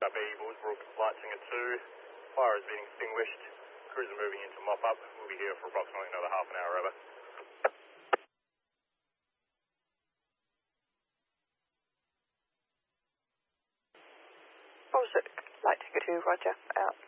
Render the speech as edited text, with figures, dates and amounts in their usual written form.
Up Eaglesbrook, lighting at 2. Fire has been extinguished. Crews are moving into mop-up. We'll be here for approximately another half an hour, over. Lighting at 2, roger, out.